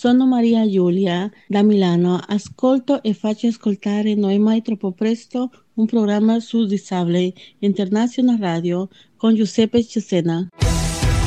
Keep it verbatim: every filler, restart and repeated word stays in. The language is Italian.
Sono Maria Giulia da Milano. Ascolto e faccio ascoltare Noi Mai Troppo Presto, un programma su Disabili, International Radio, con Giuseppe Cesena.